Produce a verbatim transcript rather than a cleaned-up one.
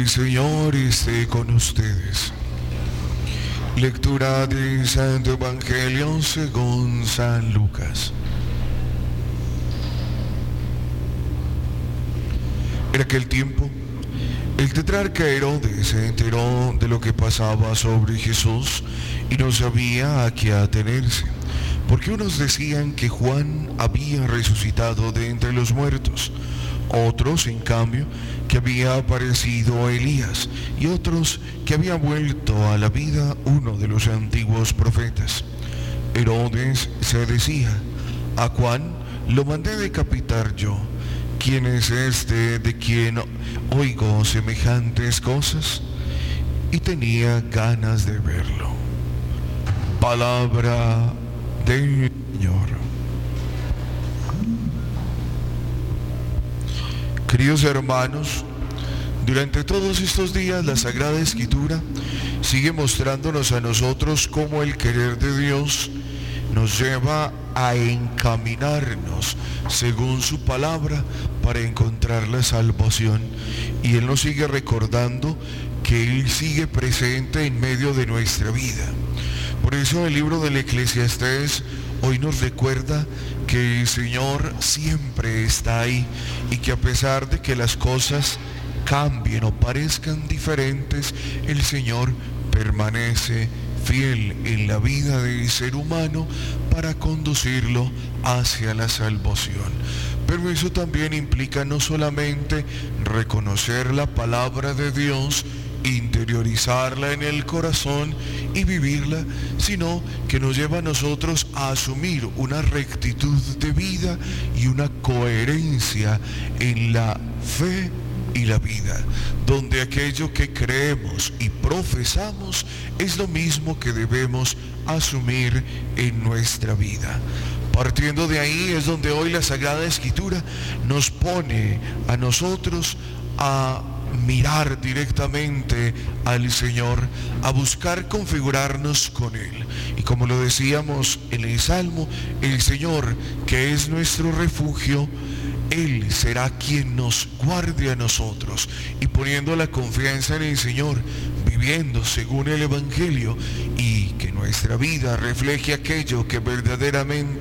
El Señor esté con ustedes. Lectura del Santo Evangelio según San Lucas. En aquel tiempo, el tetrarca Herodes se enteró de lo que pasaba sobre Jesús y no sabía a qué atenerse, porque unos decían que Juan había resucitado de entre los muertos, otros, en cambio, que había aparecido Elías, y otros que había vuelto a la vida uno de los antiguos profetas. Herodes se decía: a Juan lo mandé decapitar yo. ¿Quién es este de quien oigo semejantes cosas? Y tenía ganas de verlo. Palabra del Señor. Queridos hermanos, durante todos estos días la Sagrada Escritura sigue mostrándonos a nosotros cómo el querer de Dios nos lleva a encaminarnos según su palabra para encontrar la salvación. Y Él nos sigue recordando que Él sigue presente en medio de nuestra vida. Por eso el libro del Eclesiastés hoy nos recuerda que el Señor siempre está ahí y que a pesar de que las cosas cambien o parezcan diferentes, el Señor permanece fiel en la vida del ser humano para conducirlo hacia la salvación. Pero eso también implica no solamente reconocer la palabra de Dios, interiorizarla en el corazón y vivirla, sino que nos lleva a nosotros a asumir una rectitud de vida y una coherencia en la fe y la vida, donde aquello que creemos y profesamos es lo mismo que debemos asumir en nuestra vida. Partiendo de ahí es donde hoy la Sagrada Escritura nos pone a nosotros a mirar directamente al Señor, a buscar configurarnos con Él. Y como lo decíamos en el Salmo, el Señor, que es nuestro refugio, Él será quien nos guarde a nosotros. Y poniendo la confianza en el Señor, viviendo según el Evangelio, y que nuestra vida refleje aquello que verdaderamente